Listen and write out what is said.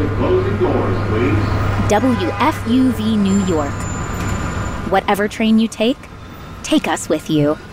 the closing doors, please. WFUV New York. Whatever train you take us with you.